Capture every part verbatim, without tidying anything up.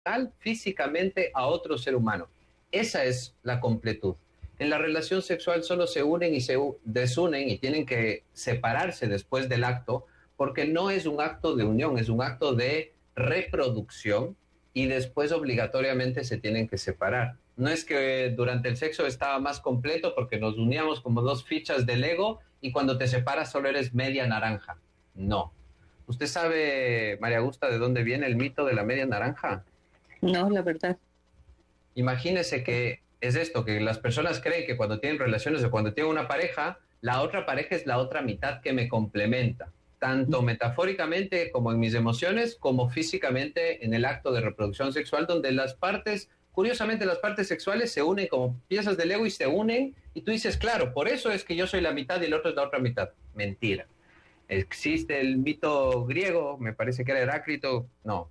tal físicamente a otro ser humano. Esa es la completud. En la relación sexual solo se unen y se desunen y tienen que separarse después del acto, porque no es un acto de unión, es un acto de reproducción y después obligatoriamente se tienen que separar. No es que durante el sexo estaba más completo porque nos uníamos como dos fichas de Lego y cuando te separas solo eres media naranja. No. ¿Usted sabe, María Augusta, de dónde viene el mito de la media naranja? No, la verdad. Imagínese que es esto, que las personas creen que cuando tienen relaciones o cuando tienen una pareja, la otra pareja es la otra mitad que me complementa, tanto metafóricamente como en mis emociones, como físicamente en el acto de reproducción sexual, donde las partes, curiosamente las partes sexuales se unen como piezas de Lego y se unen, y tú dices, claro, por eso es que yo soy la mitad y el otro es la otra mitad. Mentira. Existe el mito griego, me parece que era Heráclito, no,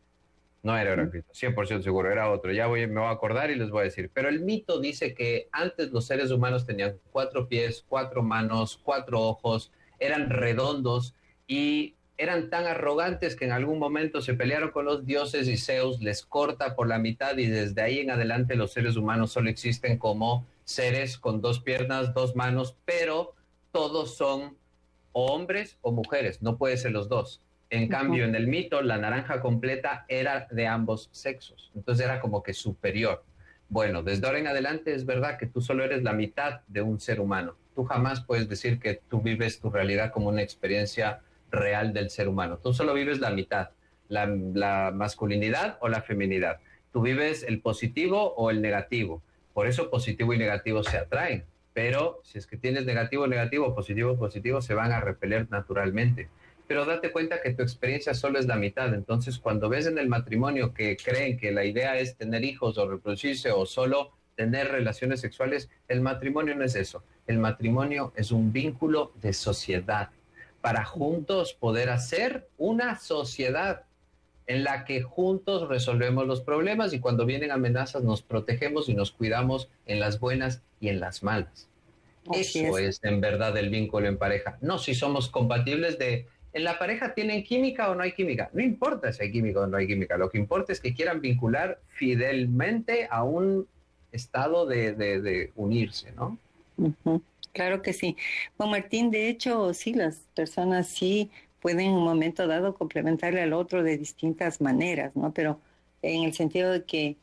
no era Heráclito, cien por ciento seguro, era otro. Ya voy, me voy a acordar y les voy a decir. Pero el mito dice que antes los seres humanos tenían cuatro pies, cuatro manos, cuatro ojos, eran redondos y eran tan arrogantes que en algún momento se pelearon con los dioses y Zeus les corta por la mitad y desde ahí en adelante los seres humanos solo existen como seres con dos piernas, dos manos, pero todos son o hombres o mujeres, no puede ser los dos. En cambio, en el mito, la naranja completa era de ambos sexos, entonces era como que superior. Bueno, desde ahora en adelante es verdad que tú solo eres la mitad de un ser humano. Tú jamás puedes decir que tú vives tu realidad como una experiencia real del ser humano. Tú solo vives la mitad, la, la masculinidad o la feminidad. Tú vives el positivo o el negativo. Por eso positivo y negativo se atraen. Pero si es que tienes negativo, negativo, positivo, positivo, se van a repeler naturalmente. Pero date cuenta que tu experiencia solo es la mitad. Entonces, cuando ves en el matrimonio que creen que la idea es tener hijos o reproducirse o solo tener relaciones sexuales, el matrimonio no es eso. El matrimonio es un vínculo de sociedad para juntos poder hacer una sociedad en la que juntos resolvemos los problemas y cuando vienen amenazas nos protegemos y nos cuidamos en las buenas y en las malas. Así Eso es. es en verdad el vínculo en pareja. No si somos compatibles de, en la pareja tienen química o no hay química. No importa si hay química o no hay química. Lo que importa es que quieran vincular fidelmente a un estado de, de, de unirse, ¿no? Ujú. Claro que sí. Juan Martín, de hecho, sí, las personas sí pueden en un momento dado complementarle al otro de distintas maneras, ¿no? Pero en el sentido de que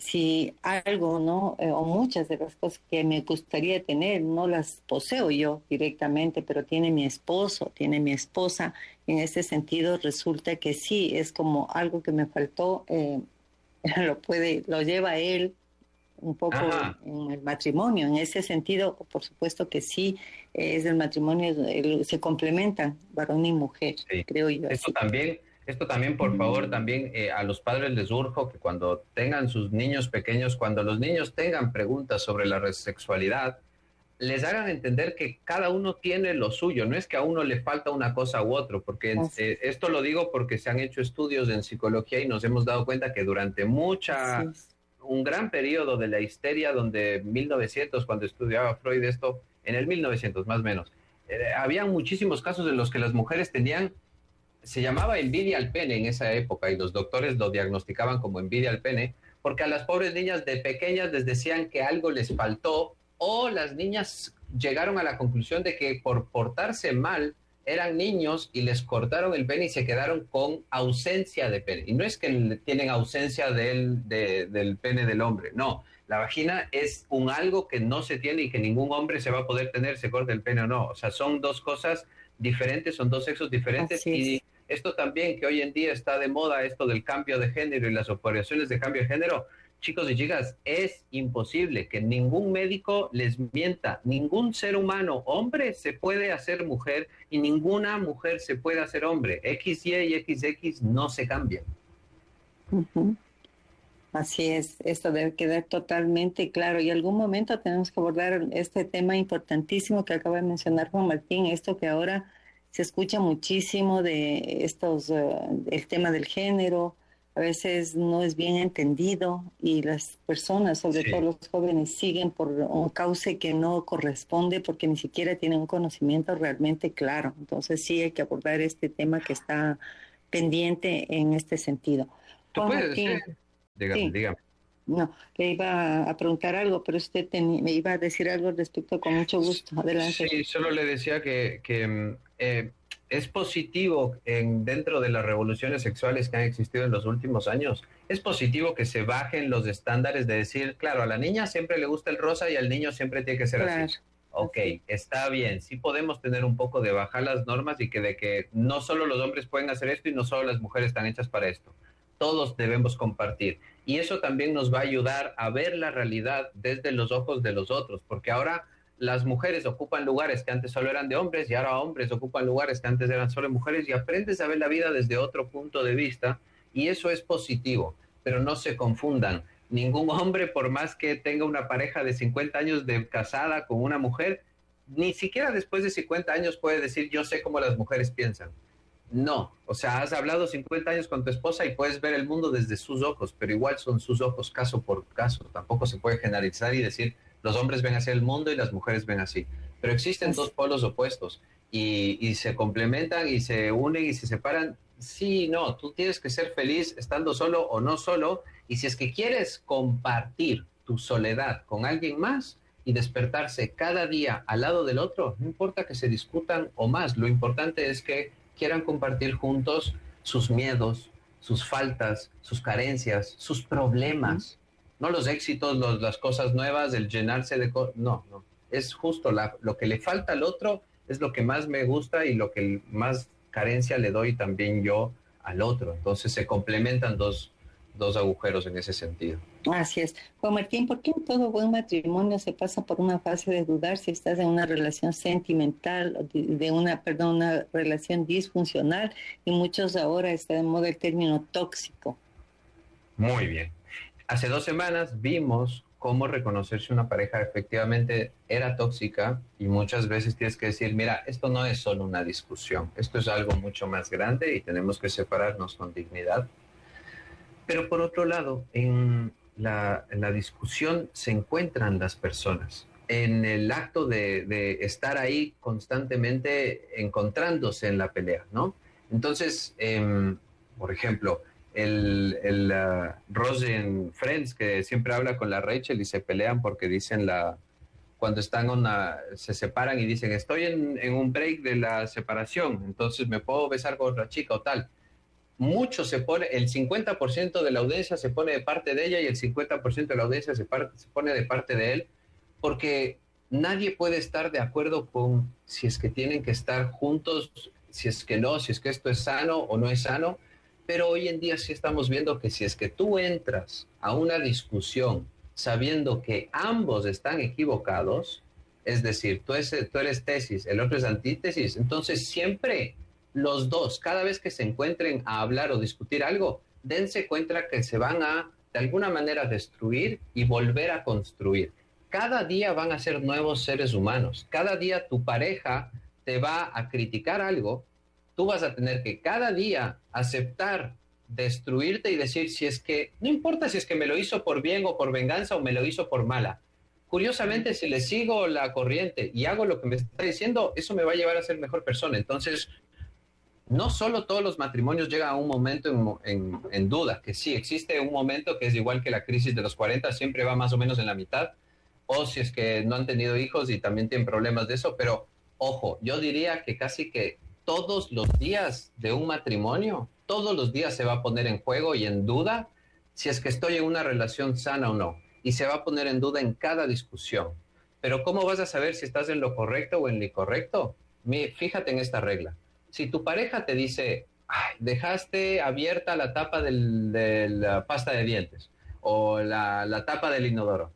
si algo, ¿no? Eh, o muchas de las cosas que me gustaría tener, no las poseo yo directamente, pero tiene mi esposo, tiene mi esposa. En ese sentido, resulta que sí, es como algo que me faltó, eh, lo puede, lo lleva él un poco Ajá. en el matrimonio. En ese sentido, por supuesto que sí, es el matrimonio, el, se complementan varón y mujer, Sí. creo yo Esto así. también, esto también, por favor, también eh, a los padres les urjo que cuando tengan sus niños pequeños, cuando los niños tengan preguntas sobre la sexualidad, les hagan entender que cada uno tiene lo suyo, no es que a uno le falta una cosa u otro, porque Así, eh, esto lo digo porque se han hecho estudios en psicología y nos hemos dado cuenta que durante así mucha, es. un gran periodo de la histeria, donde mil novecientos, cuando estudiaba Freud esto, en el mil novecientos más o menos, eh, había muchísimos casos en los que las mujeres tenían, se llamaba envidia al pene en esa época y los doctores lo diagnosticaban como envidia al pene, porque a las pobres niñas de pequeñas les decían que algo les faltó o las niñas llegaron a la conclusión de que por portarse mal eran niños y les cortaron el pene y se quedaron con ausencia de pene. Y no es que tienen ausencia del, de, del pene del hombre, no. La vagina es un algo que no se tiene y que ningún hombre se va a poder tener, se corte el pene o no. O sea, son dos cosas diferentes, son dos sexos diferentes Así y es. esto también que hoy en día está de moda, esto del cambio de género y las operaciones de cambio de género, chicos y chicas, es imposible que ningún médico les mienta. Ningún ser humano, hombre, se puede hacer mujer y ninguna mujer se puede hacer hombre. X Y y X X no se cambian. Ujú. Así es, esto debe quedar totalmente claro. Y algún momento tenemos que abordar este tema importantísimo que acaba de mencionar Juan Martín, esto que ahora se escucha muchísimo de estos, eh, el tema del género, a veces no es bien entendido y las personas, sobre todo Sí. los jóvenes, siguen por un cauce que no corresponde porque ni siquiera tienen un conocimiento realmente claro. Entonces sí hay que abordar este tema que está pendiente en este sentido. ¿Tú Juan puedes? Sí. Martín. Dígame, Sí, dígame. no, le iba a preguntar algo, pero usted teni- me iba a decir algo al respecto con mucho gusto. Adelante. Sí, solo le decía que, que mm, eh, es positivo en, dentro de las revoluciones sexuales que han existido en los últimos años, es positivo que se bajen los estándares de decir, claro, a la niña siempre le gusta el rosa y al niño siempre tiene que ser así. Claro, Ok, así. está bien, sí podemos tener un poco de bajar las normas y que de que no solo los hombres pueden hacer esto y no solo las mujeres están hechas para esto. Todos debemos compartir. Y eso también nos va a ayudar a ver la realidad desde los ojos de los otros, porque ahora las mujeres ocupan lugares que antes solo eran de hombres y ahora hombres ocupan lugares que antes eran solo de mujeres y aprendes a ver la vida desde otro punto de vista y eso es positivo, pero no se confundan. Ningún hombre, por más que tenga una pareja de cincuenta años de casada con una mujer, ni siquiera después de cincuenta años puede decir yo sé cómo las mujeres piensan. No, o sea, has hablado cincuenta años con tu esposa y puedes ver el mundo desde sus ojos, pero igual son sus ojos caso por caso. Tampoco se puede generalizar y decir los hombres ven hacia el mundo y las mujeres ven así. Pero existen dos Así. polos opuestos y, y se complementan y se unen y se separan. Sí, no, tú tienes que ser feliz estando solo o no solo. Y si es que quieres compartir tu soledad con alguien más y despertarse cada día al lado del otro, no importa que se discutan o más, lo importante es que quieran compartir juntos sus miedos, sus faltas, sus carencias, sus Ujú. problemas. No los éxitos, los, las cosas nuevas, el llenarse de cosas. No, no. Es justo la, lo que le falta al otro es lo que más me gusta y lo que más carencia le doy también yo al otro. Entonces se complementan dos, dos agujeros en ese sentido. Así es. Juan Martín, ¿por qué en todo buen matrimonio se pasa por una fase de dudar si estás en una relación sentimental, o de de una, perdón, una relación disfuncional? Y muchos ahora está de moda el término tóxico. Muy bien. Hace dos semanas vimos cómo reconocer si una pareja efectivamente era tóxica y muchas veces tienes que decir, mira, esto no es solo una discusión, esto es algo mucho más grande y tenemos que separarnos con dignidad. Pero por otro lado, en la, en la discusión se encuentran las personas, en el acto de, de estar ahí constantemente encontrándose en la pelea, ¿no? Entonces, eh, por ejemplo, el, el uh, Ross en Friends, que siempre habla con la Rachel y se pelean porque dicen la, cuando están una, se separan y dicen, estoy en, en un break de la separación, entonces me puedo besar con otra chica o tal. Mucho se pone, el cincuenta por ciento de la audiencia se pone de parte de ella y el cincuenta por ciento de la audiencia se, par, se pone de parte de él, porque nadie puede estar de acuerdo con si es que tienen que estar juntos, si es que no, si es que esto es sano o no es sano, pero hoy en día sí estamos viendo que si es que tú entras a una discusión sabiendo que ambos están equivocados, es decir, tú, es, tú eres tesis, el otro es antítesis, entonces siempre los dos, cada vez que se encuentren a hablar o discutir algo, dense cuenta que se van a, de alguna manera, destruir y volver a construir. Cada día van a ser nuevos seres humanos. Cada día tu pareja te va a criticar algo. Tú vas a tener que cada día aceptar destruirte y decir si es que, no importa si es que me lo hizo por bien o por venganza o me lo hizo por mala. Curiosamente, si le sigo la corriente y hago lo que me está diciendo, eso me va a llevar a ser mejor persona. Entonces, no solo todos los matrimonios llegan a un momento en, en, en, duda, que sí, existe un momento que es igual que la crisis de los cuarenta, siempre va más o menos en la mitad, o si es que no han tenido hijos y también tienen problemas de eso, pero ojo, yo diría que casi que todos los días de un matrimonio, todos los días se va a poner en juego y en duda si es que estoy en una relación sana o no, y se va a poner en duda en cada discusión. Pero ¿cómo vas a saber si estás en lo correcto o en lo incorrecto? Fíjate en esta regla. Si tu pareja te dice, ay, dejaste abierta la tapa del, de la pasta de dientes o la, la tapa del inodoro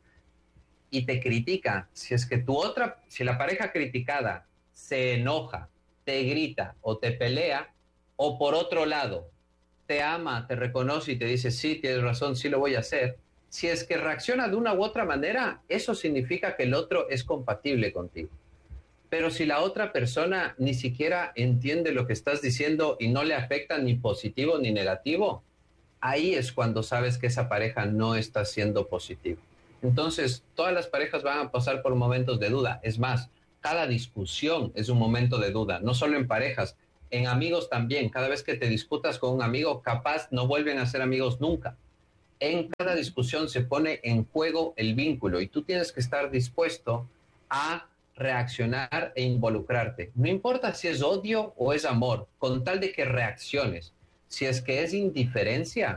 y te critica, si es que tu otra, si la pareja criticada se enoja, te grita o te pelea, o por otro lado, te ama, te reconoce y te dice, sí, tienes razón, sí lo voy a hacer, si es que reacciona de una u otra manera, eso significa que el otro es compatible contigo. Pero si la otra persona ni siquiera entiende lo que estás diciendo y no le afecta ni positivo ni negativo, ahí es cuando sabes que esa pareja no está siendo positiva. Entonces, todas las parejas van a pasar por momentos de duda. Es más, cada discusión es un momento de duda, no solo en parejas, en amigos también. Cada vez que te disputas con un amigo, capaz no vuelven a ser amigos nunca. En cada discusión se pone en juego el vínculo y tú tienes que estar dispuesto a reaccionar e involucrarte. No importa si es odio o es amor, con tal de que reacciones. Si es que es indiferencia,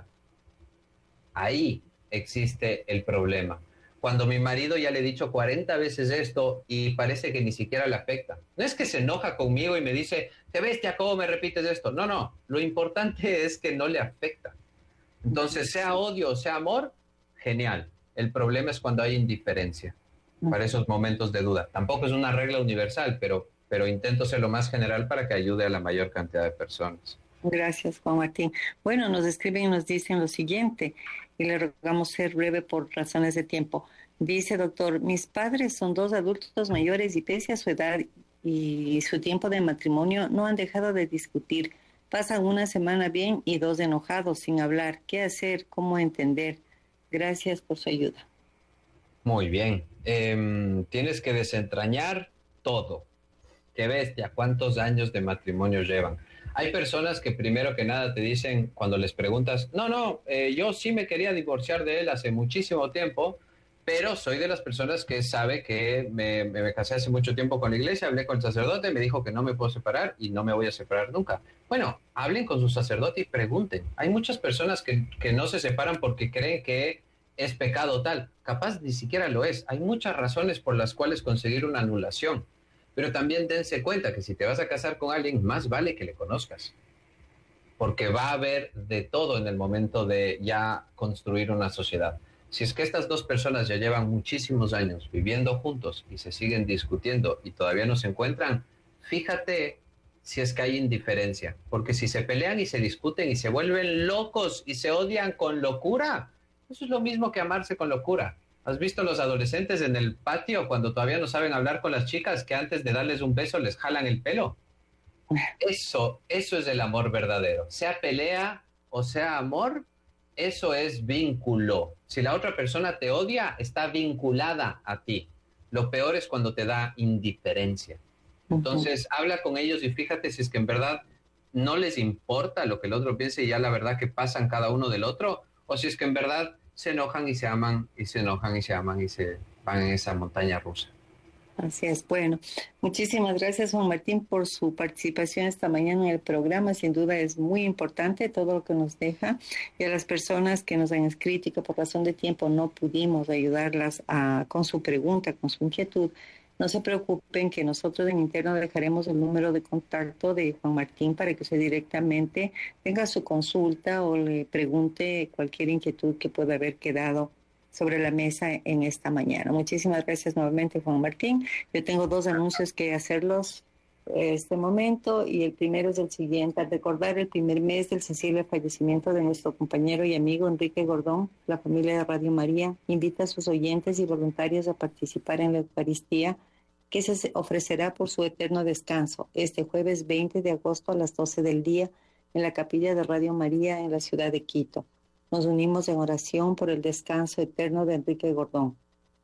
ahí existe el problema. Cuando mi marido ya le he dicho cuarenta veces esto y parece que ni siquiera le afecta. No es que se enoja conmigo y me dice, te bestia, ¿cómo me repites esto? No, no, lo importante es que no le afecta. Entonces, sea odio o sea amor, genial. El problema es cuando hay indiferencia para esos momentos de duda. Tampoco es una regla universal, pero, pero intento ser lo más general para que ayude a la mayor cantidad de personas. Gracias, Juan Martín. Bueno, nos escriben y nos dicen lo siguiente, y le rogamos ser breve por razones de tiempo. Dice, doctor, mis padres son dos adultos mayores y pese a su edad y su tiempo de matrimonio, no han dejado de discutir. Pasan una semana bien y dos enojados sin hablar. ¿Qué hacer? ¿Cómo entender? Gracias por su ayuda. Muy bien. Eh, tienes que desentrañar todo. Qué bestia, ¿cuántos años de matrimonio llevan? Hay personas que primero que nada te dicen cuando les preguntas, no, no, eh, yo sí me quería divorciar de él hace muchísimo tiempo, pero soy de las personas que sabe que me, me, me casé hace mucho tiempo con la iglesia, hablé con el sacerdote, me dijo que no me puedo separar y no me voy a separar nunca. Bueno, hablen con su sacerdote y pregunten. Hay muchas personas que, que no se separan porque creen que es pecado tal. Capaz ni siquiera lo es. Hay muchas razones por las cuales conseguir una anulación. Pero también dense cuenta que si te vas a casar con alguien, más vale que le conozcas. Porque va a haber de todo en el momento de ya construir una sociedad. Si es que estas dos personas ya llevan muchísimos años viviendo juntos y se siguen discutiendo y todavía no se encuentran, fíjate si es que hay indiferencia. Porque si se pelean y se discuten y se vuelven locos y se odian con locura, eso es lo mismo que amarse con locura. ¿Has visto los adolescentes en el patio cuando todavía no saben hablar con las chicas que antes de darles un beso les jalan el pelo? Eso, eso es el amor verdadero. Sea pelea o sea amor, eso es vínculo. Si la otra persona te odia, está vinculada a ti. Lo peor es cuando te da indiferencia. Entonces, uh-huh. habla con ellos y fíjate si es que en verdad no les importa lo que el otro piense y ya la verdad que pasan cada uno del otro, o si es que en verdad se enojan y se aman, y se enojan y se aman y se van en esa montaña rusa. Así es. Bueno, muchísimas gracias, Juan Martín, por su participación esta mañana en el programa. Sin duda es muy importante todo lo que nos deja. Y a las personas que nos han escrito y que por razón de tiempo no pudimos ayudarlas a, con su pregunta, con su inquietud, no se preocupen que nosotros en interno dejaremos el número de contacto de Juan Martín para que usted directamente tenga su consulta o le pregunte cualquier inquietud que pueda haber quedado sobre la mesa en esta mañana. Muchísimas gracias nuevamente, Juan Martín. Yo tengo dos anuncios que hacerlos en este momento y el primero es el siguiente. Al recordar el primer mes del sensible fallecimiento de nuestro compañero y amigo Enrique Gordón, la familia de Radio María invita a sus oyentes y voluntarios a participar en la Eucaristía que se ofrecerá por su eterno descanso este jueves veinte de agosto a las doce del día en la capilla de Radio María en la ciudad de Quito. Nos unimos en oración por el descanso eterno de Enrique Gordón.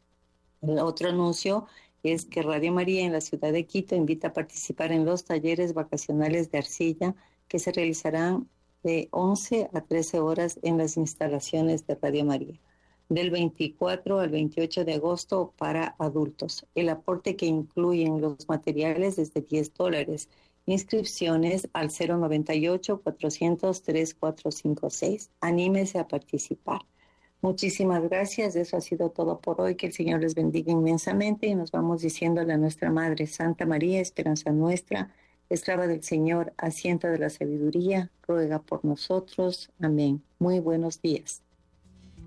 El otro anuncio es que Radio María en la ciudad de Quito invita a participar en los talleres vacacionales de arcilla que se realizarán de once a trece horas en las instalaciones de Radio María, del veinticuatro al veintiocho de agosto para adultos. El aporte que incluyen los materiales es de diez dólares. Inscripciones al cero noventa y ocho, cuatrocientos, treinta y cuatro cincuenta y seis. Anímese a participar. Muchísimas gracias. Eso ha sido todo por hoy. Que el Señor les bendiga inmensamente y nos vamos diciéndole a nuestra Madre Santa María, esperanza nuestra, esclava del Señor, asiento de la sabiduría, ruega por nosotros. Amén. Muy buenos días.